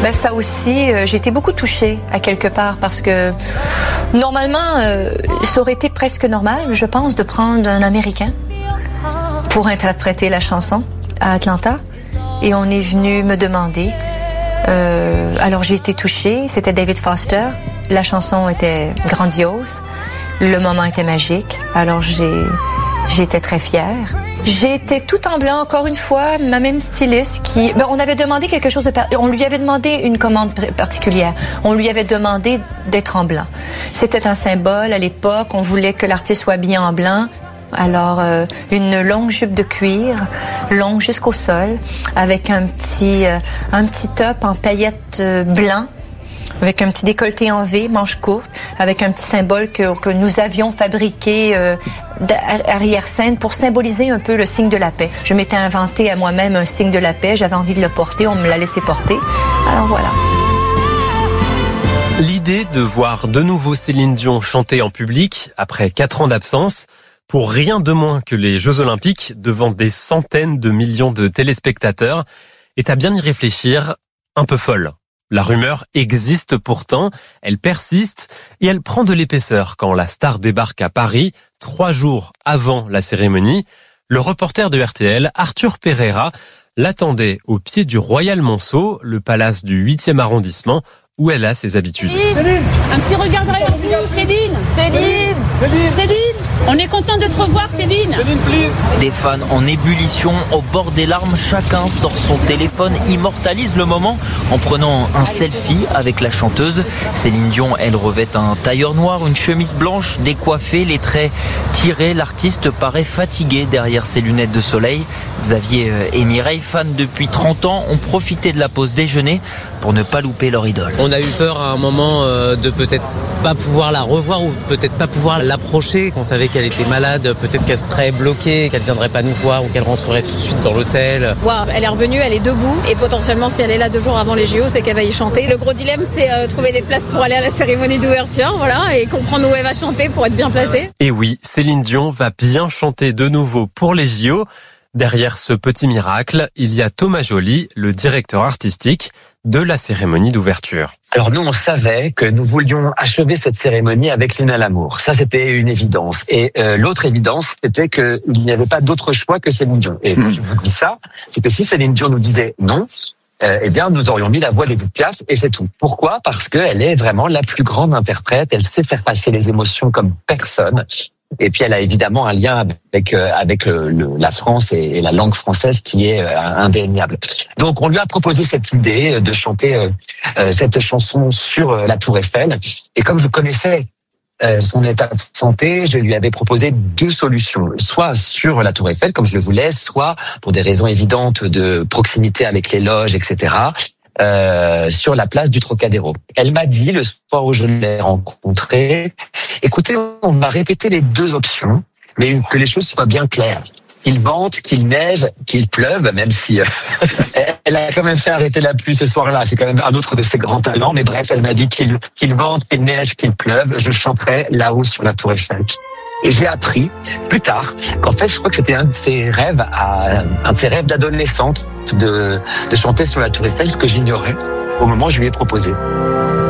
Ben ça aussi, j'ai été beaucoup touchée à quelque part parce que normalement, ça aurait été presque normal, je pense, de prendre un Américain pour interpréter la chanson à Atlanta. Et on est venu me demander. Alors j'ai été touchée, c'était David Foster. La chanson était grandiose, le moment était magique. Alors j'étais très fière. J'ai été tout en blanc, encore une fois, ma même styliste on avait demandé quelque chose on lui avait demandé une commande particulière. On lui avait demandé d'être en blanc. C'était un symbole à l'époque, on voulait que l'artiste soit bien en blanc. Alors, une longue jupe de cuir, longue jusqu'au sol, avec un petit top en paillettes blanc, avec un petit décolleté en V, manche courte, avec un petit symbole que nous avions fabriqué arrière-scène pour symboliser un peu le signe de la paix. Je m'étais inventé à moi-même un signe de la paix, j'avais envie de le porter, on me l'a laissé porter. Alors voilà. L'idée de voir de nouveau Céline Dion chanter en public après 4 ans d'absence, pour rien de moins que les Jeux Olympiques devant des centaines de millions de téléspectateurs, est à bien y réfléchir un peu folle. La rumeur existe pourtant, elle persiste et elle prend de l'épaisseur quand la star débarque à Paris 3 jours avant la cérémonie. Le reporter de RTL, Arthur Pereira, l'attendait au pied du Royal Monceau, le palace du 8e arrondissement, où elle a ses habitudes. Céline, un petit regard derrière vous, Céline. On est content de te revoir, Céline. Des fans en ébullition, au bord des larmes, chacun sort son téléphone, immortalise le moment en prenant un selfie avec la chanteuse. Céline Dion, elle revêt un tailleur noir, une chemise blanche, décoiffée, les traits tirés. L'artiste paraît fatigué derrière ses lunettes de soleil. Xavier et Mireille, fans depuis 30 ans, ont profité de la pause déjeuner pour ne pas louper leur idole. On a eu peur à un moment de peut-être pas pouvoir la revoir ou peut-être pas pouvoir l'approcher, qu'on savait qu'elle était malade, peut-être qu'elle serait bloquée, qu'elle viendrait pas nous voir ou qu'elle rentrerait tout de suite dans l'hôtel. Wow, elle est revenue, elle est debout et potentiellement si elle est là 2 jours avant les JO, c'est qu'elle va y chanter. Le gros dilemme, c'est trouver des places pour aller à la cérémonie d'ouverture, voilà, et comprendre où elle va chanter pour être bien placée. Et oui, Céline Dion va bien chanter de nouveau pour les JO. Derrière ce petit miracle, il y a Thomas Joly, le directeur artistique de la cérémonie d'ouverture. Alors nous, on savait que nous voulions achever cette cérémonie avec l'hymne à l'amour. Ça, c'était une évidence. Et l'autre évidence, c'était qu'il n'y avait pas d'autre choix que Céline Dion. Et quand je vous dis ça, c'est que si Céline Dion nous disait non, eh bien, nous aurions mis la voix d'Édith Piaf et c'est tout. Pourquoi ? Parce qu'elle est vraiment la plus grande interprète. Elle sait faire passer les émotions comme personne. Et puis elle a évidemment un lien avec la France et la langue française qui est indéniable. Donc on lui a proposé cette idée de chanter cette chanson sur la Tour Eiffel. Et comme je connaissais son état de santé, je lui avais proposé 2 solutions. Soit sur la Tour Eiffel, comme je le voulais, soit pour des raisons évidentes de proximité avec les loges, etc., sur la place du Trocadéro. Elle m'a dit, le soir où je l'ai rencontrée, écoutez, on m'a répété les 2 options, mais que les choses soient bien claires. Qu'il vente, qu'il neige, qu'il pleuve, même si elle a quand même fait arrêter la pluie ce soir-là. C'est quand même un autre de ses grands talents. Mais bref, elle m'a dit qu'il vente, qu'il neige, qu'il pleuve. Je chanterai là-haut sur la Tour Eiffel. Et j'ai appris plus tard qu'en fait, je crois que c'était un de ses rêves d'adolescente de chanter sur la Tour Eiffel, ce que j'ignorais au moment où je lui ai proposé.